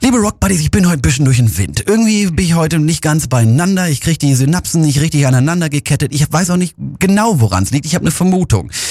Liebe Rockbuddies, ich bin heute ein bisschen durch den Wind. Irgendwie bin ich heute nicht ganz beieinander. Ich kriege die Synapsen nicht richtig aneinander gekettet. Ich weiß auch nicht genau, woran es liegt. Ich habe eine Vermutung.